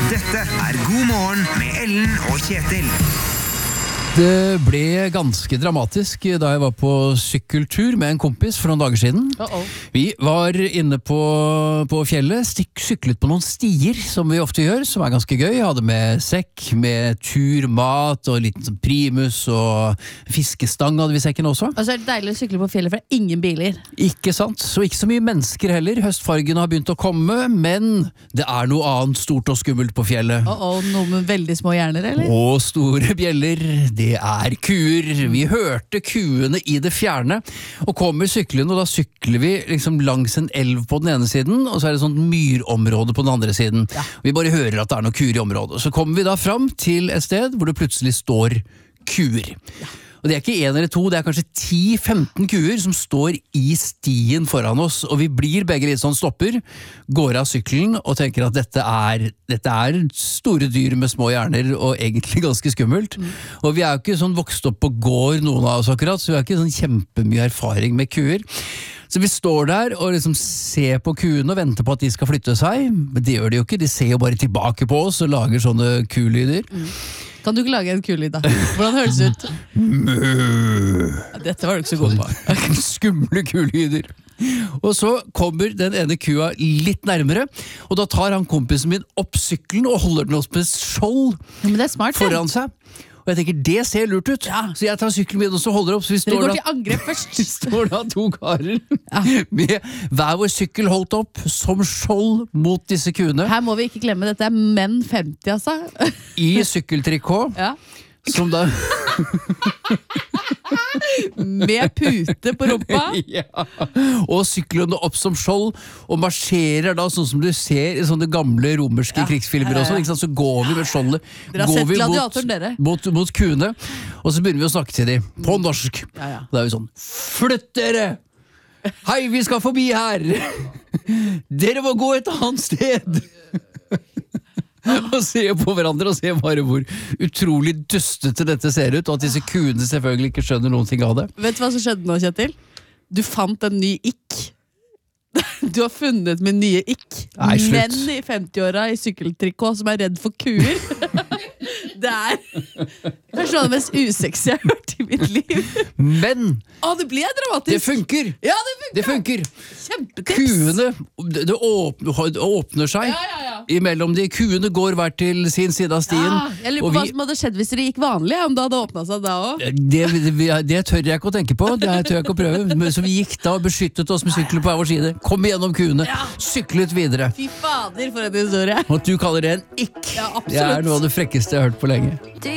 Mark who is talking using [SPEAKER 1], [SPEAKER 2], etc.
[SPEAKER 1] Dette God morgen med Ellen og Kjetil.
[SPEAKER 2] Det ble ganske dramatisk da jeg var på sykkeltur med en kompis for noen dager siden. Vi var inne på fjellet, syklet på noen stier, som vi ofte gjør, som er ganske gøy. Jeg hadde med sekk, med turmat og en liten sånn primus og fiskestang hadde vi i sekken også.
[SPEAKER 3] Og så er det deilig å sykle på fjellet, for det er ingen biler.
[SPEAKER 2] Ikke sant, så ikke så mye mennesker heller. Høstfargen har begynt å komme, men det er noe annet stort og skummelt på fjellet.
[SPEAKER 3] Noe med veldig små hjerner, eller?
[SPEAKER 2] Og store bjeller. Det er kuer. Vi hørte kuene i det fjerne, og kommer syklende, og da sykler vi liksom langs en elv på den ene siden, og så er det et sånt myrområde på den andre siden. Ja. Vi bare hører at det er noen kuer i området. Så kommer vi da fram til et sted hvor det plutselig står kuer. Ja. Og det er ikke en eller to, det er kanskje 10-15 kuer som står i stien foran oss, og vi blir begge litt sånn stopper, går av sykkelen og tenker at dette er store dyr med små hjerner og egentlig ganske skummelt. Og vi er jo ikke sånn vokst opp på gård noen av oss akkurat, så vi har ikke sånn kjempemye erfaring med kuer. Så vi står der og liksom ser på kuene og venter på at de skal flytte seg, men det gjør de jo ikke, de ser jo bare tilbake på oss og lager sånne kulyder.
[SPEAKER 3] Kan du ikke lage en kulyd da? Hvordan høres det ut? Dette var du ikke så god på.
[SPEAKER 2] Skumle kulyder. Og så kommer den ene kua litt nærmere, og da tar han kompisen min opp sykkelen og holder den oss med skjold
[SPEAKER 3] men det er smart,
[SPEAKER 2] foran seg. Og jeg tenker, det ser lurt ut. Ja. Så jeg tar sykkelen min og så holder opp. Så
[SPEAKER 3] dere går til angrep først.
[SPEAKER 2] Vi står da to karer med hver vår sykkel holdt opp som skjold mot disse kuene.
[SPEAKER 3] Her må vi ikke glemme, dette er menn 50 altså.
[SPEAKER 2] I sykkeltrikot.
[SPEAKER 3] Ja.
[SPEAKER 2] Som da
[SPEAKER 3] med pute på rumpa.
[SPEAKER 2] Ja. Og syklene opp som skjold og marsjerer da sånn som du ser i sånne gamle romerske krigsfilmer også, ikke sant? Så går vi med skjoldet.
[SPEAKER 3] Dere har sett gladiatoren, dere.
[SPEAKER 2] Mot kuene, og så begynner vi å snakke til dem på norsk. Da er vi sånn, flytt dere! Hei, vi skal forbi her! Dere må gå et annet sted! Og se på hverandre og se bare hvor utrolig dustete dette ser ut, og at disse kuene selvfølgelig ikke skjønner noen ting av det.
[SPEAKER 3] Vet du hva som skjedde nå, Kjetil? Du fant en ny ikk. Du har funnet min nye ikk.
[SPEAKER 2] Nei,
[SPEAKER 3] menn i 50-åra i sykkeltrikot som er redd for kuer. Det er kanskje noe av det mest usexy jeg har hørt i mitt liv.
[SPEAKER 2] Men
[SPEAKER 3] det ble dramatisk.
[SPEAKER 2] Det funker.
[SPEAKER 3] Ja,
[SPEAKER 2] det funker.
[SPEAKER 3] Kjempetips.
[SPEAKER 2] Kuene, det åpner seg imellom de. Kuene går hver til sin side av stien.
[SPEAKER 3] Jeg lurer på hva som hadde skjedd hvis det gikk vanlig, om det hadde åpnet seg da også.
[SPEAKER 2] Det tør jeg ikke å tenke på. Det tør jeg ikke å prøve. Så vi gikk da og beskyttet oss med sykler på hver vår side. Kom igjennom kuene. Syklet videre.
[SPEAKER 3] Fy fader, for en historie.
[SPEAKER 2] Og du kaller det en ikk.
[SPEAKER 3] Ja, absolutt.
[SPEAKER 2] Det er noe av det frekkeste jeg har hørt på lenge.